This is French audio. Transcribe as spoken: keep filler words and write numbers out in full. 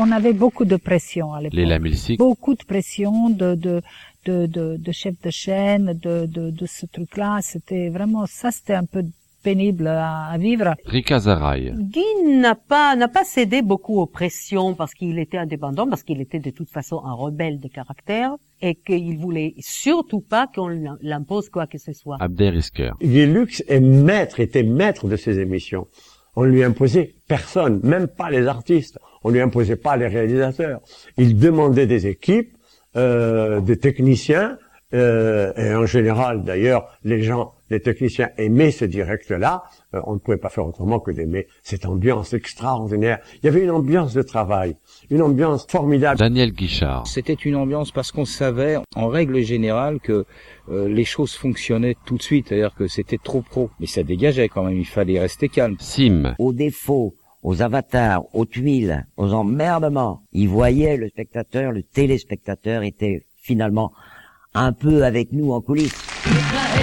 on avait beaucoup de pression à l'époque. Léla Milsik. Beaucoup de pression de, de, de, de, de chef de chaîne, de, de, de ce truc-là. C'était vraiment, ça c'était un peu pénible à, à vivre. Rika Zaraï. Guy n'a pas, n'a pas cédé beaucoup aux pressions parce qu'il était indépendant, parce qu'il était de toute façon un rebelle de caractère et qu'il voulait surtout pas qu'on l'impose quoi que ce soit. Abder Isker. Guy Lux est maître, était maître de ses émissions. On lui imposait personne, même pas les artistes. On lui imposait pas les réalisateurs. Il demandait des équipes, euh, des techniciens, euh, et en général d'ailleurs, les gens, les techniciens aimaient ce direct-là. Euh, on ne pouvait pas faire autrement que d'aimer cette ambiance extraordinaire. Il y avait une ambiance de travail, une ambiance formidable. Daniel Guichard. C'était une ambiance parce qu'on savait, en règle générale, que euh, les choses fonctionnaient tout de suite, c'est-à-dire que c'était trop pro. Mais ça dégageait quand même, il fallait rester calme. Sim. Aux défauts, aux avatars, aux tuiles, aux emmerdements, il voyait le spectateur, le téléspectateur était finalement un peu avec nous en coulisses.